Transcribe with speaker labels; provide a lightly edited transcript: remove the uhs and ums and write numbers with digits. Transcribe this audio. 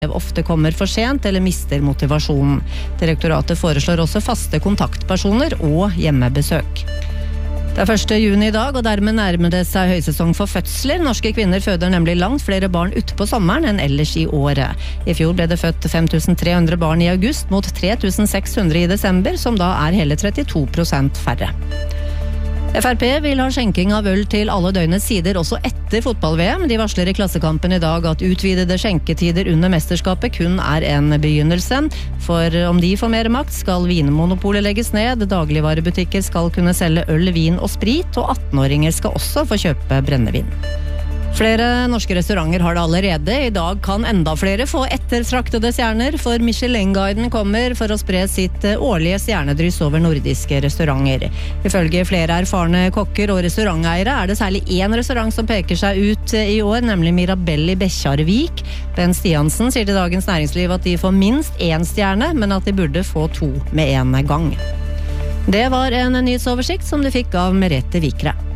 Speaker 1: ofte kommer for sent eller mister motivasjonen. Direktoratet foreslår også faste kontaktpersoner og hjemmebesøk. Det 1. juni I dag, og dermed nærmer det seg høysesong for fødsler. Norske kvinner føder nemlig langt flere barn ute på sommeren enn ellers I året. I fjor ble det født 5.300 barn I august mot 3.600 I desember, som da hele 32% færre. FrP vil ha skjenking av øl til alle døgnets sider også etter fotball-VM. De varsler I Klassekampen I dag at utvidede skjenketider under mesterskapet kun en begynnelse. For om de får mer makt, skal vinmonopolet legges ned, dagligvarebutikker skal kunne selge øl, vin og sprit, og 18-åringer skal også få kjøpe brennevin. Flere norske restauranter har det allerede. I dag kan enda flere få ettertraktede stjerner, for Michelin-guiden kommer for å spre sitt årlige stjernedryss over nordiske restauranter. Ifølge flere erfarne kokker og restauranteiere det særlig en restaurant som peker seg ut I år, nemlig Mirabelle I Bekkjarvik. Ben Stiansen sier til Dagens Næringsliv at de får minst 1 stjerne, men at de burde få 2 med en gang. Det var en nyhetsoversikt som du fikk av Merete Vikre.